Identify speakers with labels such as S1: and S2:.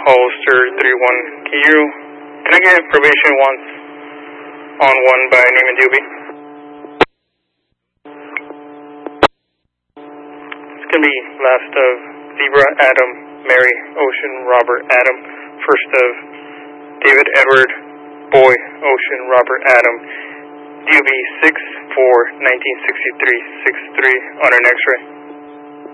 S1: Holster 31 Kiru. Can I get probation once on one by name and duty? It's going to be last of Zebra Adam, Mary Ocean Robert Adam, first of David Edward Boy Ocean Robert Adam, DUB 6/4/1963, 6/3 on an X-ray.